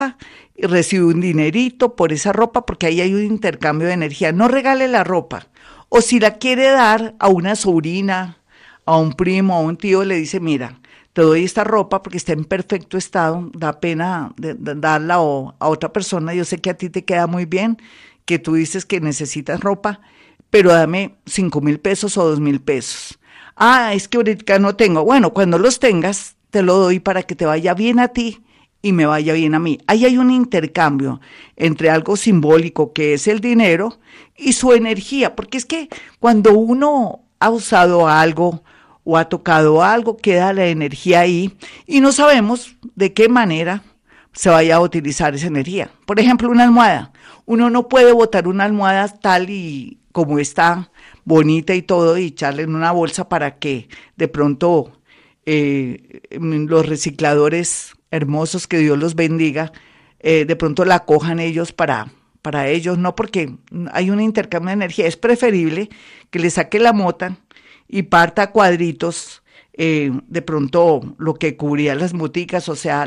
y recibe un dinerito por esa ropa, porque ahí hay un intercambio de energía. No regale la ropa. O si la quiere dar a una sobrina, a un primo, a un tío, le dice, mira, te doy esta ropa porque está en perfecto estado, da pena darla a otra persona, yo sé que a ti te queda muy bien, que tú dices que necesitas ropa, pero dame 5,000 pesos o 2,000 pesos. Ah, es que ahorita no tengo. Bueno, cuando los tengas, te lo doy para que te vaya bien a ti y me vaya bien a mí. Ahí hay un intercambio entre algo simbólico que es el dinero y su energía, porque es que cuando uno ha usado algo o ha tocado algo, queda la energía ahí y no sabemos de qué manera se vaya a utilizar esa energía. Por ejemplo, una almohada. Uno no puede botar una almohada tal y como está, bonita y todo, y echarla en una bolsa para que de pronto los recicladores hermosos, que Dios los bendiga, de pronto la cojan ellos para ellos, no, porque hay un intercambio de energía. Es preferible que le saque la mota y parta a cuadritos, de pronto lo que cubría las moticas, o sea,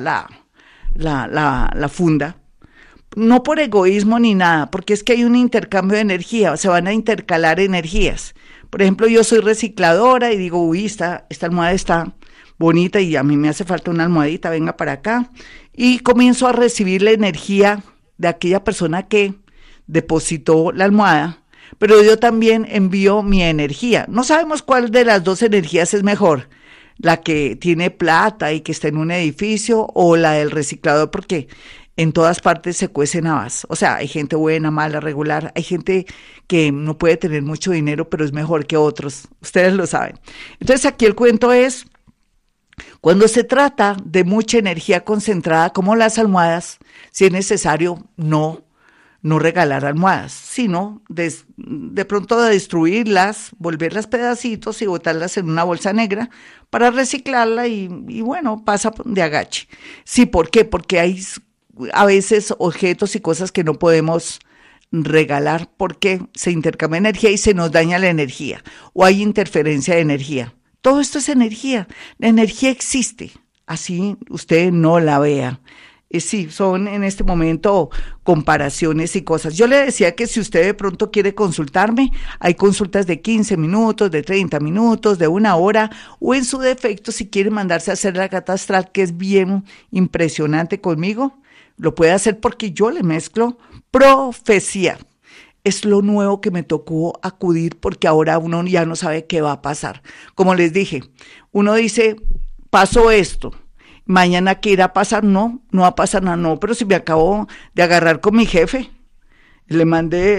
la funda, no por egoísmo ni nada, porque es que hay un intercambio de energía, se van a intercalar energías. Por ejemplo, yo soy recicladora y digo, uy, esta almohada está bonita y a mí me hace falta una almohadita, venga para acá. Y comienzo a recibir la energía de aquella persona que depositó la almohada, pero yo también envío mi energía. No sabemos cuál de las dos energías es mejor, la que tiene plata y que está en un edificio o la del reciclador, porque en todas partes se cuecen habas. O sea, hay gente buena, mala, regular, hay gente que no puede tener mucho dinero, pero es mejor que otros. Ustedes lo saben. Entonces aquí el cuento es, cuando se trata de mucha energía concentrada, como las almohadas, si es necesario no regalar almohadas, sino de pronto destruirlas, volverlas pedacitos y botarlas en una bolsa negra para reciclarla y bueno, pasa de agache. Sí, ¿por qué? Porque hay a veces objetos y cosas que no podemos regalar porque se intercambia energía y se nos daña la energía o hay interferencia de energía. Todo esto es energía. La energía existe, así usted no la vea. Sí, son en este momento comparaciones y cosas. Yo le decía que si usted de pronto quiere consultarme, hay consultas de 15 minutos, de 30 minutos, de 1 hora, o en su defecto, si quiere mandarse a hacer la carta astral, que es bien impresionante conmigo, lo puede hacer porque yo le mezclo profecía. Es lo nuevo que me tocó acudir porque ahora uno ya no sabe qué va a pasar. Como les dije, uno dice, pasó esto. Mañana qué irá a pasar, no va a pasar nada, no, pero si me acabo de agarrar con mi jefe, le mandé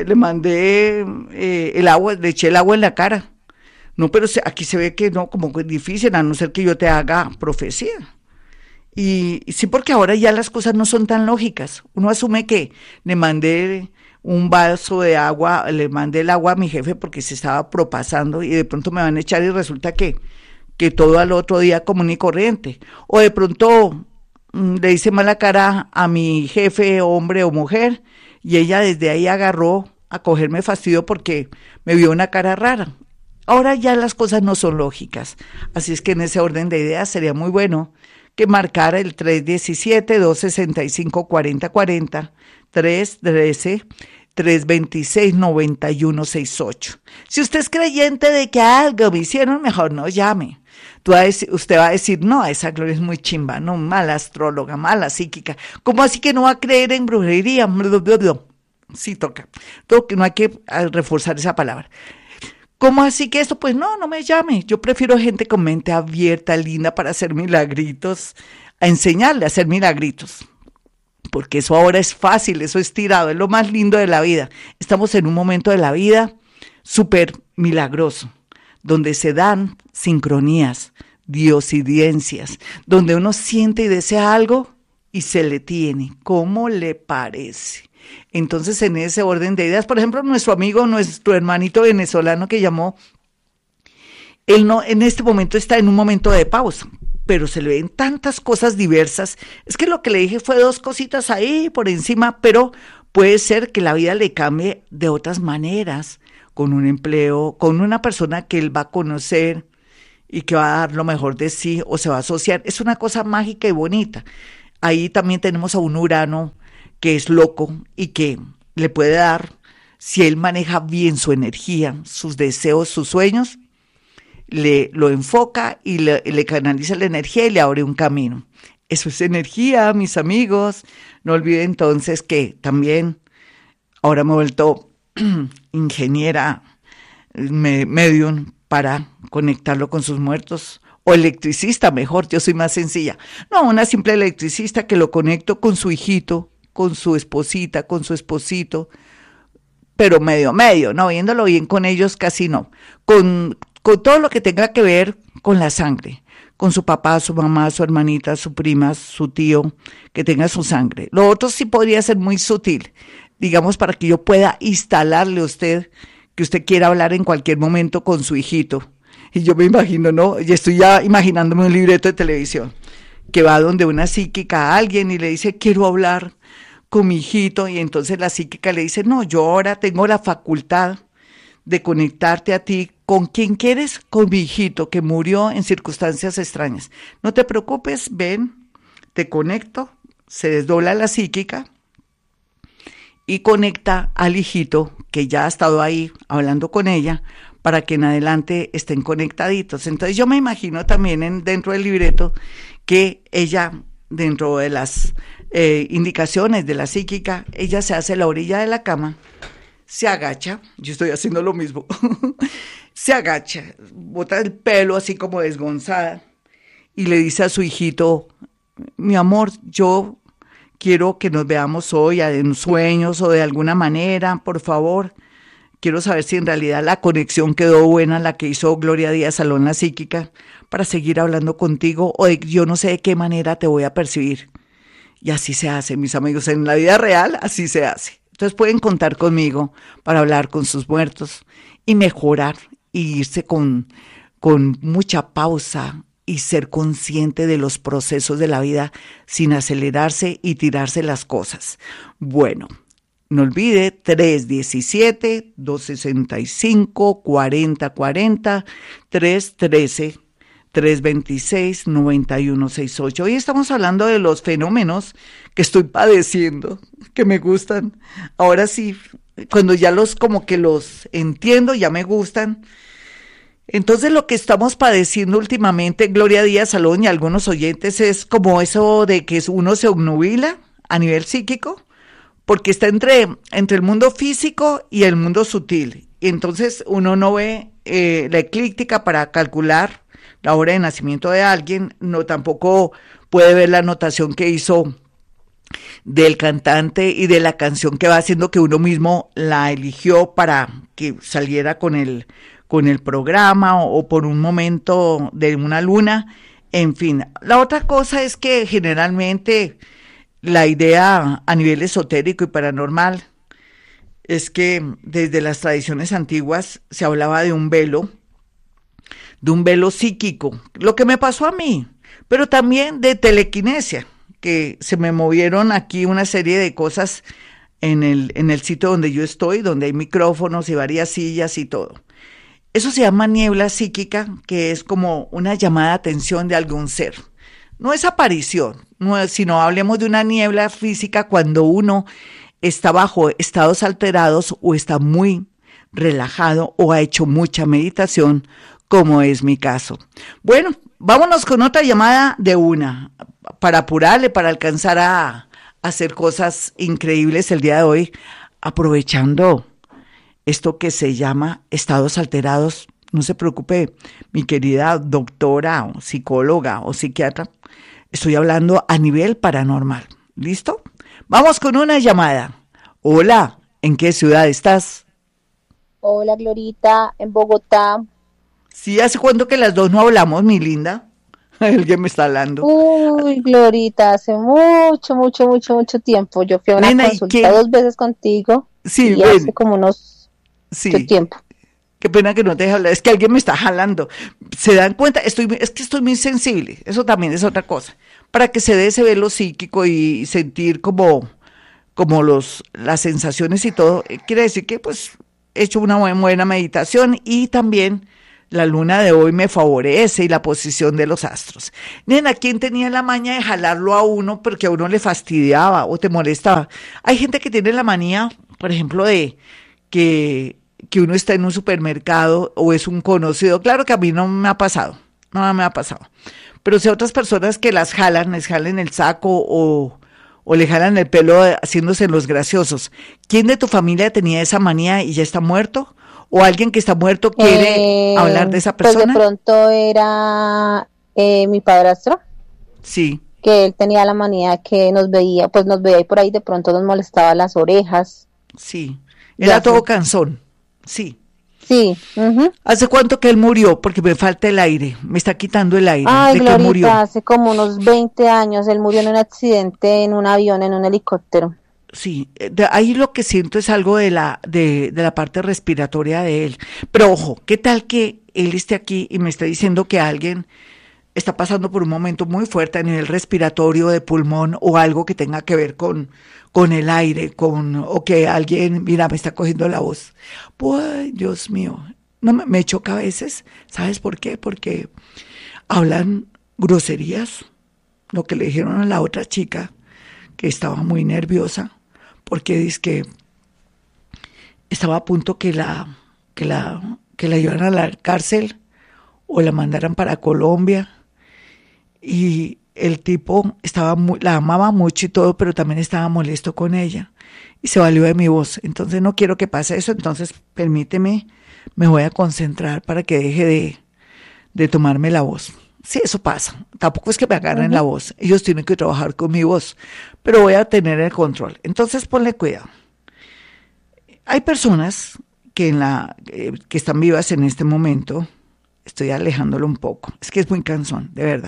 el agua, le eché el agua en la cara, no, pero aquí se ve que no, como que es difícil, a no ser que yo te haga profecía, y sí, porque ahora ya las cosas no son tan lógicas, uno asume que le mandé un vaso de agua, le mandé el agua a mi jefe porque se estaba propasando y de pronto me van a echar y resulta que todo al otro día común y corriente. O de pronto le hice mala cara a mi jefe, hombre o mujer, y ella desde ahí agarró a cogerme fastidio porque me vio una cara rara. Ahora ya las cosas no son lógicas. Así es que en ese orden de ideas sería muy bueno que marcara el 317-265-4040, 313-326-9168. Si usted es creyente de que algo me hicieron, mejor no llame. Usted va a decir, no, esa Gloria es muy chimba, no, mala astróloga, mala psíquica. ¿Cómo así que no va a creer en brujería? Sí, toca. No hay que reforzar esa palabra. ¿Cómo así que esto? Pues no me llame. Yo prefiero gente con mente abierta, linda, para hacer milagritos, a enseñarle a hacer milagritos. Porque eso ahora es fácil, eso es tirado, es lo más lindo de la vida. Estamos en un momento de la vida súper milagroso, donde se dan sincronías, diosidencias, donde uno siente y desea algo y se le tiene. ¿Cómo le parece? Entonces, en ese orden de ideas, por ejemplo, nuestro amigo, nuestro hermanito venezolano que llamó, él no, en este momento está en un momento de pausa, pero se le ven tantas cosas diversas. Es que lo que le dije fue 2 cositas ahí por encima, pero puede ser que la vida le cambie de otras maneras, con un empleo, con una persona que él va a conocer y que va a dar lo mejor de sí o se va a asociar. Es una cosa mágica y bonita. Ahí también tenemos a un Urano que es loco y que le puede dar, si él maneja bien su energía, sus deseos, sus sueños, lo enfoca y le canaliza la energía y le abre un camino. Eso es energía, mis amigos. No olviden entonces que también ahora me he vuelto ingeniera, medium, para conectarlo con sus muertos. O electricista, mejor, yo soy más sencilla. No, una simple electricista que lo conecto con su hijito, con su esposita, con su esposito, pero medio, no, viéndolo bien con ellos casi no. Con todo lo que tenga que ver con la sangre, con su papá, su mamá, su hermanita, su prima, su tío, que tenga su sangre. Lo otro sí podría ser muy sutil, digamos, para que yo pueda instalarle a usted que usted quiera hablar en cualquier momento con su hijito. Y yo me imagino, ¿no? Y estoy ya imaginándome un libreto de televisión, que va donde una psíquica a alguien y le dice, quiero hablar con mi hijito, y entonces la psíquica le dice, no, yo ahora tengo la facultad de conectarte a ti. ¿Con quién quieres? Con mi hijito que murió en circunstancias extrañas. No te preocupes, ven, te conecto, se desdobla la psíquica y conecta al hijito que ya ha estado ahí hablando con ella para que en adelante estén conectaditos. Entonces yo me imagino también dentro del libreto que ella, dentro de las indicaciones de la psíquica, ella se hace a la orilla de la cama, se agacha, yo estoy haciendo lo mismo, se agacha, bota el pelo así como desgonzada y le dice a su hijito, mi amor, yo quiero que nos veamos hoy en sueños o de alguna manera, por favor. Quiero saber si en realidad la conexión quedó buena, la que hizo Gloria Díaz Salón, la psíquica, para seguir hablando contigo, o yo no sé de qué manera te voy a percibir. Y así se hace, mis amigos, en la vida real así se hace. Entonces pueden contar conmigo para hablar con sus muertos y mejorar y irse con mucha pausa y ser consciente de los procesos de la vida sin acelerarse y tirarse las cosas. Bueno, no olvide 317-265-4040, 313-326-9168. Hoy estamos hablando de los fenómenos que estoy padeciendo, que me gustan. Ahora sí, cuando ya como que los entiendo, ya me gustan. Entonces lo que estamos padeciendo últimamente, Gloria Díaz Salón y algunos oyentes, es como eso de que uno se obnubila a nivel psíquico, porque está entre el mundo físico y el mundo sutil. Y entonces uno no ve la eclíptica para calcular la hora de nacimiento de alguien, no tampoco puede ver la anotación que hizo del cantante y de la canción que va haciendo, que uno mismo la eligió para que saliera con el programa o por un momento de una luna, en fin. La otra cosa es que generalmente la idea a nivel esotérico y paranormal es que desde las tradiciones antiguas se hablaba de un velo psíquico, lo que me pasó a mí, pero también de telequinesia, que se me movieron aquí una serie de cosas en el sitio donde yo estoy, donde hay micrófonos y varias sillas y todo. Eso se llama niebla psíquica, que es como una llamada de atención de algún ser. No es aparición, sino hablemos de una niebla física cuando uno está bajo estados alterados o está muy relajado o ha hecho mucha meditación, como es mi caso. Bueno, vámonos con otra llamada de una, para apurarle, para alcanzar a hacer cosas increíbles el día de hoy, aprovechando esto que se llama estados alterados. No se preocupe, mi querida doctora o psicóloga o psiquiatra, estoy hablando a nivel paranormal. ¿Listo? Vamos con una llamada. Hola, ¿en qué ciudad estás? Hola, Glorita, en Bogotá. Sí, ¿hace cuánto que las dos no hablamos, mi linda? Alguien me está hablando. Uy, Glorita, hace mucho tiempo. Yo fui a una Nena, consulta 2 veces contigo sí, y ven, hace como mucho sí. tiempo. Qué pena que no te deje hablar, es que alguien me está jalando. ¿Se dan cuenta? Es que estoy muy sensible, eso también es otra cosa. Para que se dé ese velo psíquico y sentir como las sensaciones y todo, quiere decir que pues he hecho una buena meditación y también la luna de hoy me favorece y la posición de los astros. Nena, ¿quién tenía la maña de jalarlo a uno porque a uno le fastidiaba o te molestaba? Hay gente que tiene la manía, por ejemplo, de que uno está en un supermercado o es un conocido. Claro que a mí no me ha pasado, no me ha pasado. Pero si hay otras personas que las jalan, les jalan el saco o le jalan el pelo haciéndose los graciosos. ¿Quién de tu familia tenía esa manía y ya está muerto? ¿O alguien que está muerto quiere hablar de esa persona? Pues de pronto era mi padrastro, Sí, que él tenía la manía que nos veía y por ahí de pronto nos molestaba las orejas. sí. Y Era así. todo cansón. Sí. Sí. Ujú. ¿Hace cuánto que él murió? Porque me falta el aire. Me está quitando el aire. Ay, ¿De qué murió? Glorita, hace como unos 20 años, él murió en un accidente en un avión, en un helicóptero. Sí, ahí lo que siento es algo de la parte respiratoria de él. Pero ojo, ¿qué tal que él esté aquí y me esté diciendo que alguien está pasando por un momento muy fuerte a nivel respiratorio, de pulmón o algo que tenga que ver con el aire, o que alguien, mira, me está cogiendo la voz? Pues, Dios mío, no me choca a veces. ¿Sabes por qué? Porque hablan groserías, lo que le dijeron a la otra chica, que estaba muy nerviosa, porque dice que estaba a punto que la llevaran a la cárcel o la mandaran para Colombia, y el tipo la amaba mucho y todo, pero también estaba molesto con ella y se valió de mi voz. Entonces no quiero que pase eso, entonces permíteme, me voy a concentrar para que deje de tomarme la voz. Sí, eso pasa. Tampoco es que me agarren la voz. Ellos tienen que trabajar con mi voz, pero voy a tener el control. Entonces ponle cuidado. Hay personas que están vivas en este momento. Estoy alejándolo un poco. Es que es muy cansón, de verdad.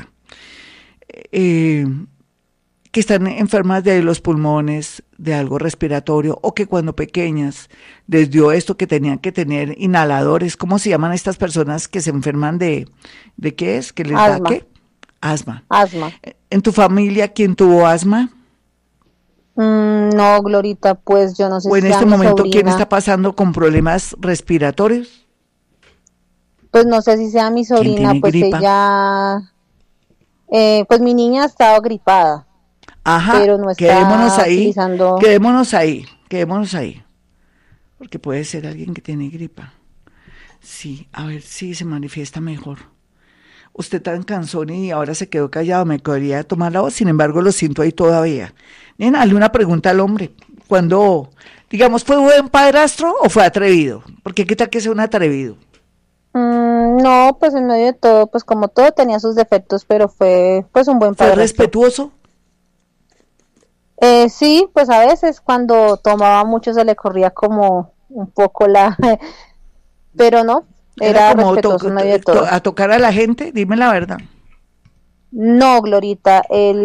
Que están enfermas de los pulmones, de algo respiratorio, o que cuando pequeñas les dio esto que tenían que tener inhaladores. ¿Cómo se llaman estas personas que se enferman de qué es? ¿Que les da qué? Asma. Asma. ¿En tu familia quién tuvo asma? No, Glorita, pues yo no sé ¿O en si este mi momento quién sobrina, está pasando con problemas respiratorios? pues no sé si sea mi ¿Quién sobrina, tiene pues gripa? ella, pues mi niña ha estado gripada, Ajá, pero no está utilizando. quedémonos ahí, porque puede ser alguien que tiene gripa. Sí, a ver si se manifiesta mejor. Usted tan cansón y ahora se quedó callado, me quería tomar la voz, sin embargo lo siento ahí todavía. Nena, hazle una pregunta al hombre. Cuando, digamos, ¿fue buen padrastro o fue atrevido? Porque qué tal que sea un atrevido. No, pues en medio de todo, pues como todo tenía sus defectos, pero fue pues un buen ¿Fue padrastro. respetuoso? Sí, pues a veces cuando tomaba mucho se le corría como un poco pero no, Era era como respetuoso en medio de todo. a tocar a la gente, dime la verdad. No, Glorita,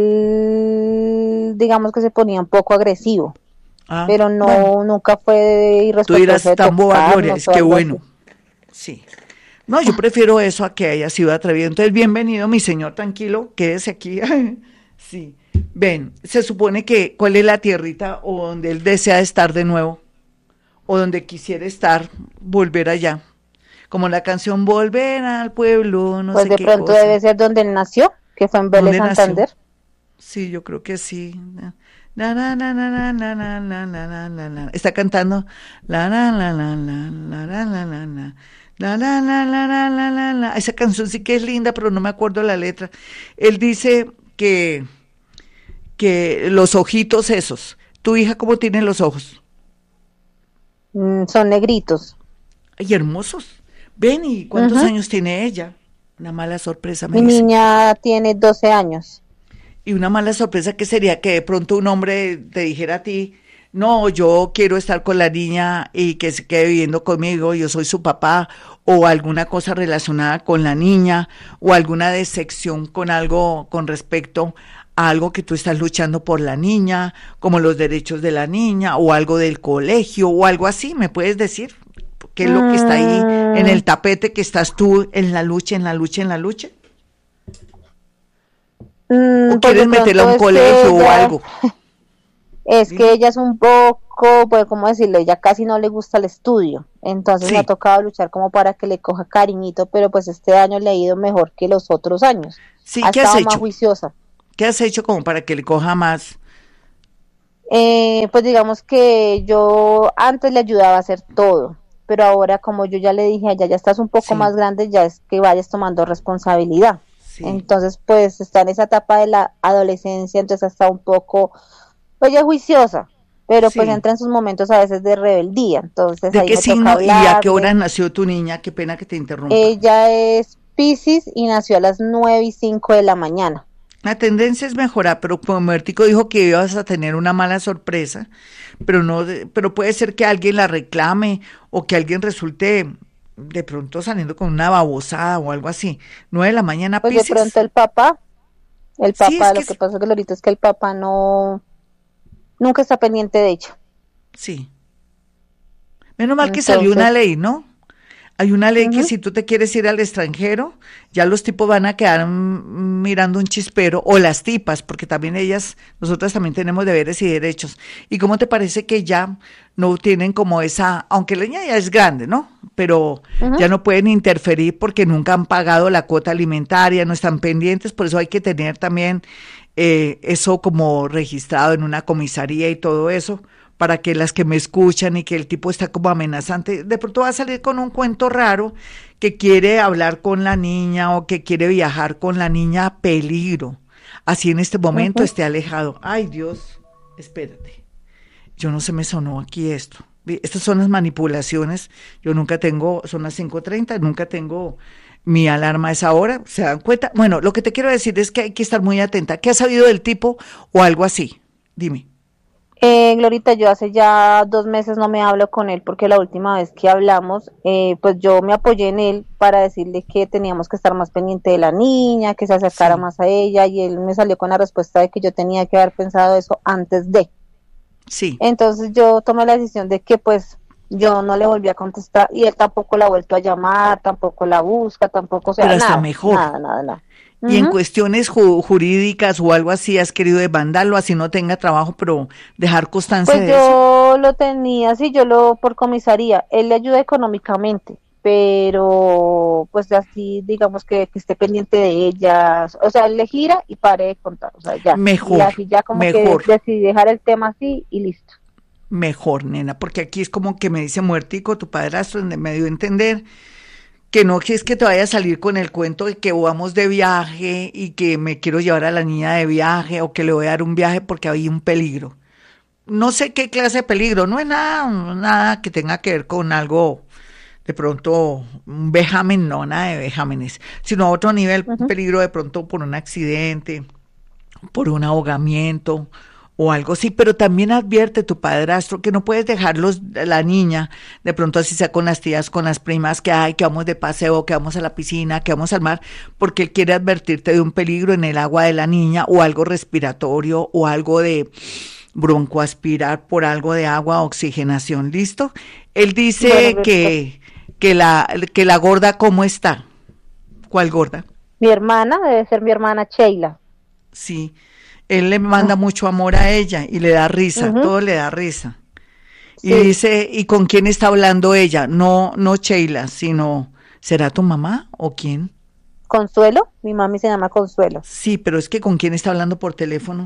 él digamos que se ponía un poco agresivo, Ah, pero bueno, no, nunca fue tú irrespetuoso dirás de tan boba Gloria, tocarnos es o que algo así. bueno. Sí. No, yo prefiero eso a que haya sido atrevido. Entonces, bienvenido, mi señor, tranquilo, quédese aquí. Sí. Ven, se supone que, ¿cuál es la tierrita o donde él desea estar de nuevo? O donde quisiera estar, volver allá. Como la canción Volver al pueblo, no Pues sé de qué pronto cosa. debe ser donde él nació, que fue en Vélez ¿Dónde nació? Santander. Sí, yo creo que sí. Na, na, na, na, na, na, na, na, na, na, na, na. Está cantando la la la la la la la la la la. La, la, la, la, la, la, la, la. Esa canción sí que es linda, pero no me acuerdo la letra. Él dice que los ojitos esos. ¿Tu hija cómo tiene los ojos? Son negritos. Ay, hermosos. Ven, ¿y cuántos Ujú. años tiene ella? Una mala sorpresa, me Mi dice. niña tiene 12 años. Y una mala sorpresa que sería que de pronto un hombre te dijera a ti, no, yo quiero estar con la niña y que se quede viviendo conmigo, yo soy su papá, o alguna cosa relacionada con la niña, o alguna decepción con algo con respecto a algo que tú estás luchando por la niña, como los derechos de la niña, o algo del colegio, o algo así, ¿me puedes decir? ¿Qué es lo que está ahí en Mm, el tapete que estás tú en la lucha, en la lucha, en la lucha? ¿O pues quieres de meterla a pronto un colegio o algo? es que Dime. ella es un poco poco, pues, ¿cómo decirlo? Ella casi no le gusta el estudio, entonces Sí. me ha tocado luchar como para que le coja cariñito, pero pues este año le ha ido mejor que los otros años. Sí, Ha ¿qué has estado más hecho? juiciosa. ¿Qué has hecho como para que le coja más? Pues digamos que yo antes le ayudaba a hacer todo, pero ahora como yo ya le dije a ella, ya estás un poco Sí, más grande, ya es que vayas tomando responsabilidad. sí, Entonces, pues está en esa etapa de la adolescencia, entonces está un poco, pues ya juiciosa, pero pues sí. entra en sus momentos a veces de rebeldía, entonces ¿De ahí qué me toca signo y a qué hora hablarle. nació tu niña? Qué pena que te interrumpa. Ella es Piscis y nació a las 9:05 de la mañana. La tendencia es mejorar, pero como Mértico dijo que ibas a tener una mala sorpresa, pero no, pero puede ser que alguien la reclame o que alguien resulte de pronto saliendo con una babosada o algo así. 9 de la mañana, Pues de pronto Piscis. el Sí, es papá, que lo que pasa es que ahorita es que el papá no, nunca está pendiente de ella. sí. Menos mal que salió una Entonces, ley, ¿no? Hay una ley que ujú, si tú te quieres ir al extranjero, ya los tipos van a quedar mirando un chispero, o las tipas, porque también ellas, nosotras también tenemos deberes y derechos. ¿Y cómo te parece que ya no tienen como esa, aunque la niña ya es grande, ¿no? Pero ujú. ya no pueden interferir porque nunca han pagado la cuota alimentaria, no están pendientes, por eso hay que tener también eso como registrado en una comisaría y todo eso, para que las que me escuchan y que el tipo está como amenazante, de pronto va a salir con un cuento raro que quiere hablar con la niña o que quiere viajar con la niña, peligro. Así en este momento Ujú. esté alejado. Ay, Dios, espérate. Yo no se me sonó aquí esto. Estas son las manipulaciones. Yo nunca tengo, son las 5:30, nunca tengo mi alarma a esa hora. ¿Se dan cuenta? Bueno, lo que te quiero decir es que hay que estar muy atenta. ¿Qué has sabido del tipo o algo así? Dime. Glorita, yo hace ya 2 meses no me hablo con él porque la última vez que hablamos, pues yo me apoyé en él para decirle que teníamos que estar más pendiente de la niña, que se acercara Sí, más a ella y él me salió con la respuesta de que yo tenía que haber pensado eso antes de. sí. Entonces yo tomé la decisión de que pues yo no le volví a contestar y él tampoco la ha vuelto a llamar, tampoco la busca, tampoco, o Pero sea, hasta nada, mejor. nada, nada, nada. Y en Ujú. cuestiones jurídicas o algo así, has querido demandarlo, así no tenga trabajo, pero dejar constancia Pues de eso. yo lo tenía, sí, por comisaría, él le ayuda económicamente, pero pues así digamos que esté pendiente de ella, o sea, él le gira y pare de contar, o sea, ya, y Mejor, así ya como que mejor, decidí dejar el tema así y listo. mejor, nena, porque aquí es como que me dice muertico tu padrastro, donde me dio a entender que no que es que te vaya a salir con el cuento de que vamos de viaje y que me quiero llevar a la niña de viaje o que le voy a dar un viaje porque hay un peligro. No sé qué clase de peligro, no es nada, nada que tenga que ver con algo, de pronto, un vejamen, no, nada de vejámenes, sino a otro nivel, Ujú. peligro de pronto por un accidente, por un ahogamiento o algo así, pero también advierte tu padrastro que no puedes dejarlos, la niña, de pronto así sea con las tías, con las primas, que hay, que vamos de paseo, que vamos a la piscina, que vamos al mar, porque él quiere advertirte de un peligro en el agua de la niña o algo respiratorio o algo de broncoaspirar por algo de agua, oxigenación, ¿listo? Él Bueno, dice Glorita, que la gorda, ¿cómo está? ¿Cuál gorda? mi hermana debe ser mi hermana Sheila. Sí, él le manda mucho amor a ella y le da risa, Ujú. todo le da risa. Y Sí, dice, ¿y con quién está hablando ella? No, no Sheila, sino, ¿será tu mamá o quién? Consuelo, mi mami se llama Consuelo, Sí, pero es que ¿con quién está hablando por teléfono?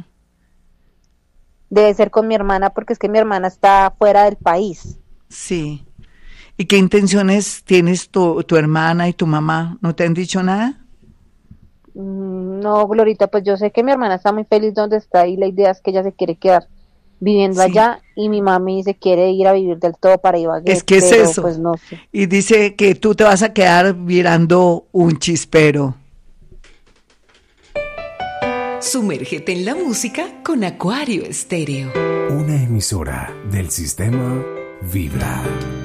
debe ser con mi hermana porque es que mi hermana está fuera del país. Sí. ¿Y qué intenciones tienes tu hermana y tu mamá? ¿No te han dicho nada? No, Glorita, pues yo sé que mi hermana está muy feliz donde está y la idea es que ella se quiere quedar viviendo Sí, allá y mi mami se quiere ir a vivir del todo para es Ibagué, que es pero eso. pues no sé. Y dice que tú te vas a quedar mirando un chispero. Sumérgete en la música con Acuario Estéreo. Una emisora del sistema Vibra.